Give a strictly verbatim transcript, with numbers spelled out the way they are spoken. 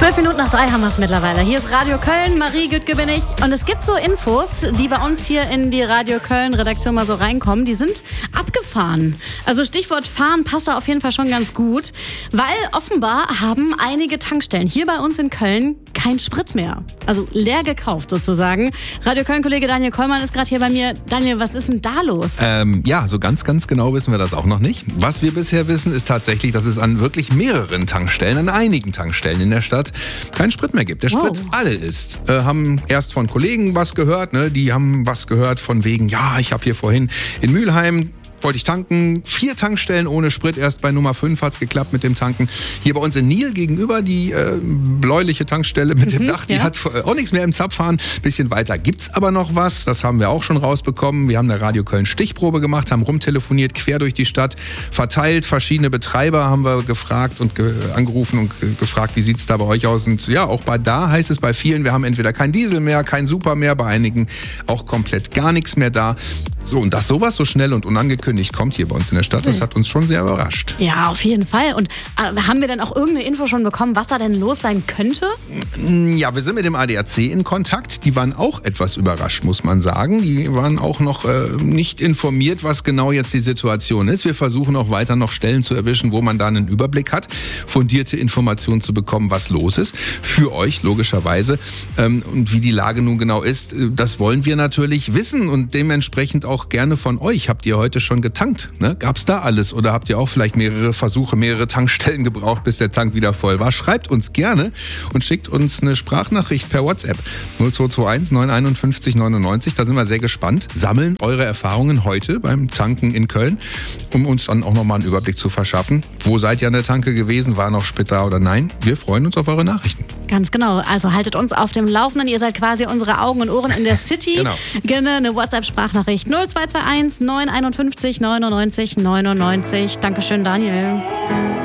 Zwölf Minuten nach drei haben wir es mittlerweile. Hier ist Radio Köln, Marie Güttke bin ich. Und es gibt so Infos, die bei uns hier in die Radio Köln-Redaktion mal so reinkommen. Die sind abgefahren. Also Stichwort fahren passt da auf jeden Fall schon ganz gut. Weil offenbar haben einige Tankstellen hier bei uns in Köln kein Sprit mehr. Also leer gekauft sozusagen. Radio Köln-Kollege Daniel Kollmann ist gerade hier bei mir. Daniel, was ist denn da los? Ähm, ja, so ganz, ganz genau wissen wir das auch noch nicht. Was wir bisher wissen, ist tatsächlich, dass es an wirklich mehreren Tankstellen, an einigen Tankstellen in der Stadt keinen Sprit mehr gibt. Der Sprit Wow. alle ist. Äh, haben erst von Kollegen was gehört, ne? Die haben was gehört von wegen, ja, ich habe hier vorhin in Mülheim wollte ich tanken. Vier Tankstellen ohne Sprit. Erst bei Nummer fünf hat es geklappt mit dem Tanken. Hier bei uns in Niel gegenüber die äh, bläuliche Tankstelle mit dem Mhm, Dach. Die ja. hat auch nichts mehr im Zapfhahn. Bisschen weiter gibt's aber noch was. Das haben wir auch schon rausbekommen. Wir haben eine Radio Köln Stichprobe gemacht, haben rumtelefoniert, quer durch die Stadt, verteilt. Verschiedene Betreiber haben wir gefragt und ge- angerufen und ge- gefragt, wie sieht's da bei euch aus? Und ja, auch bei da heißt es bei vielen, wir haben entweder kein Diesel mehr, kein Super mehr, bei einigen auch komplett gar nichts mehr da. So, und dass sowas so schnell und unangekündigt kommt hier bei uns in der Stadt, das hat uns schon sehr überrascht. Ja, auf jeden Fall. Und äh, haben wir dann auch irgendeine Info schon bekommen, was da denn los sein könnte? Ja, wir sind mit dem A D A C in Kontakt. Die waren auch etwas überrascht, muss man sagen. Die waren auch noch äh, nicht informiert, was genau jetzt die Situation ist. Wir versuchen auch weiter noch Stellen zu erwischen, wo man da einen Überblick hat, fundierte Informationen zu bekommen, was los ist. Für euch, logischerweise. Ähm, und wie die Lage nun genau ist, äh, das wollen wir natürlich wissen und dementsprechend auch gerne von euch. Habt ihr heute schon getankt? Ne? Gab's da alles? Oder habt ihr auch vielleicht mehrere Versuche, mehrere Tankstellen gebraucht, bis der Tank wieder voll war? Schreibt uns gerne und schickt uns eine Sprachnachricht per WhatsApp null zwei zwei eins neun fünf eins neunundneunzig. Da sind wir sehr gespannt. Sammeln eure Erfahrungen heute beim Tanken in Köln, um uns dann auch nochmal einen Überblick zu verschaffen. Wo seid ihr an der Tanke gewesen? War noch Sprit da oder nein? Wir freuen uns auf eure Nachrichten. Ganz genau. Also haltet uns auf dem Laufenden. Ihr seid quasi unsere Augen und Ohren in der City. Genau. Gerne eine WhatsApp-Sprachnachricht null zwei zwei eins neun fünf eins neunundneunzig neunundneunzig neunundneunzig. Dankeschön, Daniel.